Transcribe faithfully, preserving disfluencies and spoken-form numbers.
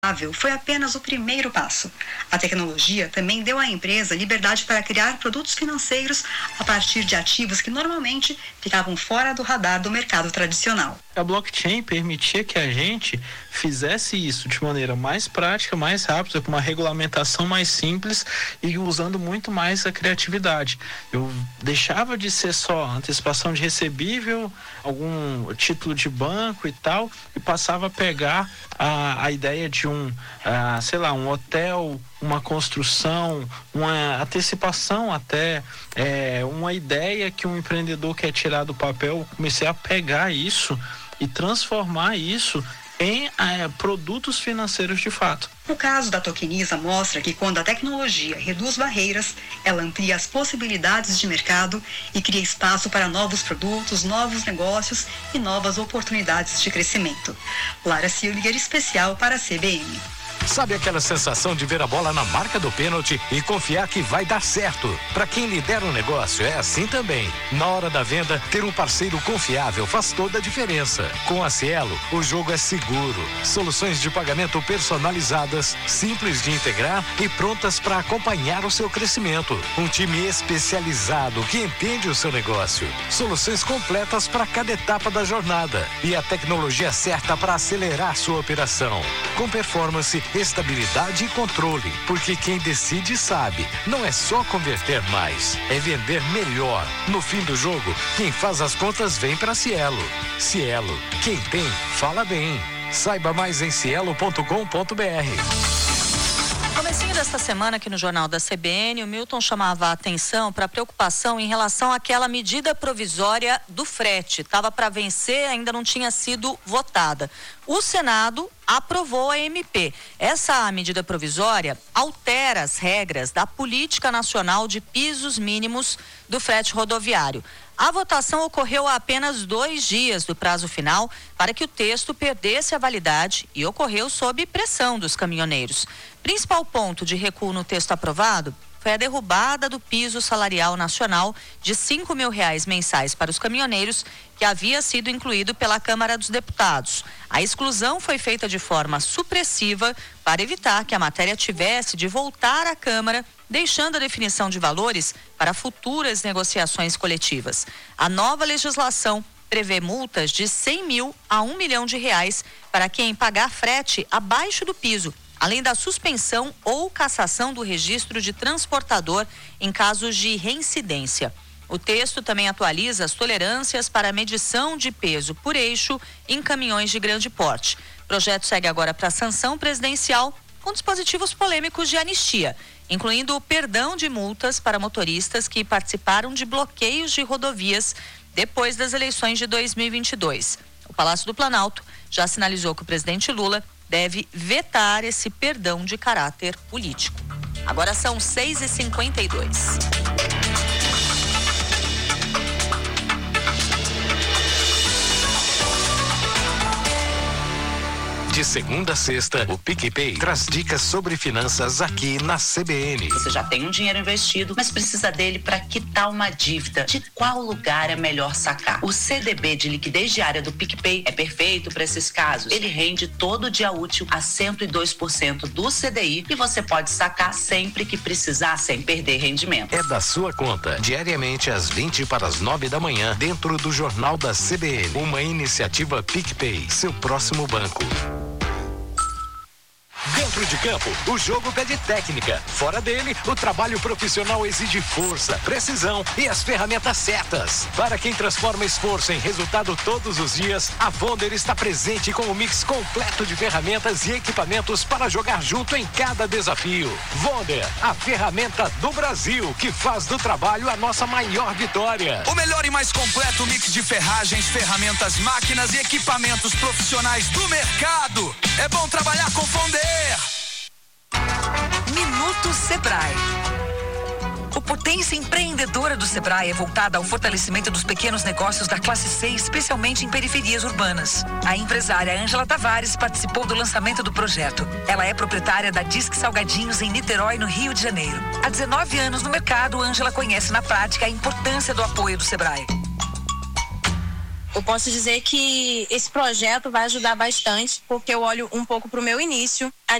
foi apenas o primeiro passo. A tecnologia também deu à empresa liberdade para criar produtos financeiros a partir de ativos que normalmente ficavam fora do radar do mercado tradicional. A blockchain permitia que a gente fizesse isso de maneira mais prática, mais rápida, com uma regulamentação mais simples e usando muito mais a criatividade. Eu deixava de ser só antecipação de recebível, algum título de banco e tal, e passava a pegar a, a ideia de um, uh, sei lá, um hotel, uma construção, uma antecipação até, é, uma ideia que um empreendedor quer tirar do papel. Eu comecei a pegar isso e transformar isso em é, produtos financeiros de fato. O caso da Tokeniza mostra que quando a tecnologia reduz barreiras, ela amplia as possibilidades de mercado e cria espaço para novos produtos, novos negócios e novas oportunidades de crescimento. Lara Silger, especial para a C B N. Sabe aquela sensação de ver a bola na marca do pênalti e confiar que vai dar certo? Para quem lidera um negócio é assim também. Na hora da venda, ter um parceiro confiável faz toda a diferença. Com a Cielo, o jogo é seguro. Soluções de pagamento personalizadas, simples de integrar e prontas para acompanhar o seu crescimento. Um time especializado que entende o seu negócio. Soluções completas para cada etapa da jornada e a tecnologia certa para acelerar sua operação. Com performance, estabilidade e controle, porque quem decide sabe, não é só converter mais, é vender melhor. No fim do jogo, quem faz as contas vem para Cielo. Cielo, quem tem, fala bem. Saiba mais em cielo ponto com ponto br. Comecinho desta semana aqui no Jornal da C B N, o Milton chamava a atenção para a preocupação em relação àquela medida provisória do frete. Estava para vencer, ainda não tinha sido votada. O Senado aprovou a M P. Essa medida provisória altera as regras da Política Nacional de Pisos Mínimos do Frete Rodoviário. A votação ocorreu há apenas dois dias do prazo final para que o texto perdesse a validade e ocorreu sob pressão dos caminhoneiros. Principal ponto de recuo no texto aprovado foi a derrubada do piso salarial nacional de cinco mil reais mensais para os caminhoneiros, que havia sido incluído pela Câmara dos Deputados. A exclusão foi feita de forma supressiva para evitar que a matéria tivesse de voltar à Câmara, deixando a definição de valores para futuras negociações coletivas. A nova legislação prevê multas de cem mil a um milhão de reais para quem pagar frete abaixo do piso, além da suspensão ou cassação do registro de transportador em casos de reincidência. O texto também atualiza as tolerâncias para a medição de peso por eixo em caminhões de grande porte. O projeto segue agora para a sanção presidencial com dispositivos polêmicos de anistia, incluindo o perdão de multas para motoristas que participaram de bloqueios de rodovias depois das eleições de dois mil e vinte e dois. O Palácio do Planalto já sinalizou que o presidente Lula deve vetar esse perdão de caráter político. Agora são seis e cinquenta e dois. De segunda a sexta, o PicPay traz dicas sobre finanças aqui na C B N. Você já tem um dinheiro investido, mas precisa dele para quitar uma dívida. De qual lugar é melhor sacar? O C D B de liquidez diária do PicPay é perfeito para esses casos. Ele rende todo dia útil a cento e dois por cento do C D I e você pode sacar sempre que precisar, sem perder rendimento. É da sua conta, diariamente às vinte para as nove da manhã, dentro do Jornal da C B N. Uma iniciativa PicPay, seu próximo banco. Dentro de campo, o jogo pede técnica. Fora dele, o trabalho profissional exige força, precisão e as ferramentas certas. Para quem transforma esforço em resultado todos os dias, a Vonder está presente com um mix completo de ferramentas e equipamentos para jogar junto em cada desafio. Vonder, a ferramenta do Brasil, que faz do trabalho a nossa maior vitória. O melhor e mais completo mix de ferragens, ferramentas, máquinas e equipamentos profissionais do mercado. É bom trabalhar com Vonder. Minuto Sebrae. O Potência Empreendedora do Sebrae é voltada ao fortalecimento dos pequenos negócios da classe C, especialmente em periferias urbanas. A empresária Ângela Tavares participou do lançamento do projeto. Ela é proprietária da Disque Salgadinhos em Niterói, no Rio de Janeiro. Há dezenove anos no mercado, Ângela conhece na prática a importância do apoio do Sebrae. Eu posso dizer que esse projeto vai ajudar bastante, porque eu olho um pouco para o meu início. A